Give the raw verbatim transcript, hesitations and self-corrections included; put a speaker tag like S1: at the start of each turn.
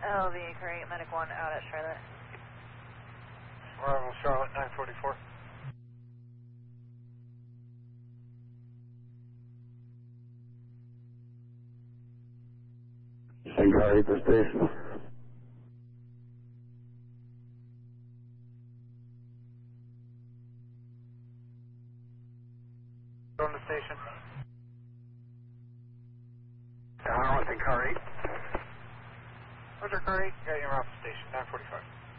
S1: L V, Curry, Medic one out at Charlotte.
S2: Arrival Charlotte, nine forty-four.
S3: Shanghai to station.
S2: Going to station.
S3: Tower with the Curry.
S2: Roger, Curry. Got you off the station, nine forty-five.